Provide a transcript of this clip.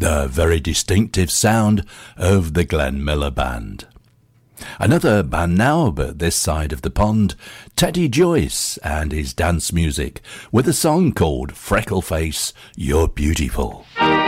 the very distinctive sound of the Glenn Miller Band. Another band now, but this side of the pond, Teddy Joyce and his dance music with a song called Freckleface, You're Beautiful.